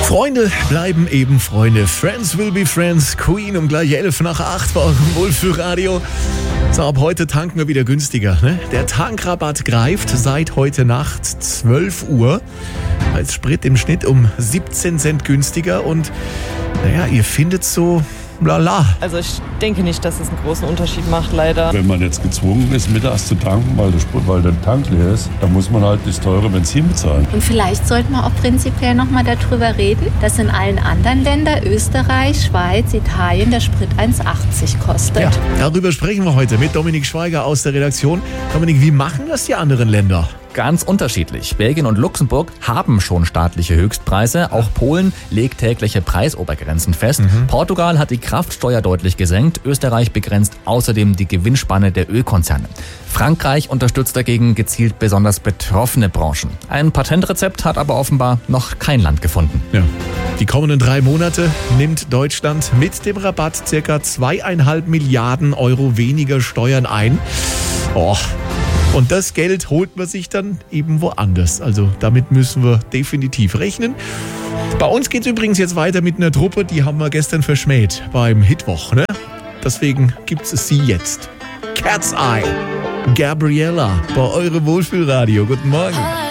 Freunde bleiben eben Freunde. Friends will be friends. Queen um gleich 7:11 bei eurem Wohlfühlradio. So, ab heute tanken wir wieder günstiger. Ne? Der Tankrabatt greift seit heute Nacht 12 Uhr. Als Sprit im Schnitt um 17 Cent günstiger. Und naja, ihr findet so lala. Also ich denke nicht, dass es einen großen Unterschied macht, leider. Wenn man jetzt gezwungen ist, mittags zu tanken, weil der Tank leer ist, dann muss man halt das teure Benzin bezahlen. Und vielleicht sollten wir auch prinzipiell nochmal darüber reden, dass in allen anderen Ländern, Österreich, Schweiz, Italien, der Sprit 1,80 kostet. Ja, darüber sprechen wir heute mit Dominik Schweiger aus der Redaktion. Dominik, wie machen das die anderen Länder? Ganz unterschiedlich. Belgien und Luxemburg haben schon staatliche Höchstpreise. Auch Polen legt tägliche Preisobergrenzen fest. Portugal hat die Kraftsteuer deutlich gesenkt. Österreich begrenzt außerdem die Gewinnspanne der Ölkonzerne. Frankreich unterstützt dagegen gezielt besonders betroffene Branchen. Ein Patentrezept hat aber offenbar noch kein Land gefunden. Ja. Die kommenden 3 Monate nimmt Deutschland mit dem Rabatt ca. 2,5 Milliarden Euro weniger Steuern ein. Und das Geld holt man sich dann eben woanders. Also damit müssen wir definitiv rechnen. Bei uns geht es übrigens jetzt weiter mit einer Truppe, die haben wir gestern verschmäht beim Hitwoch. Ne? Deswegen gibt es sie jetzt. Cat's Eye, Gabriella, bei eurem Wohlfühlradio. Guten Morgen.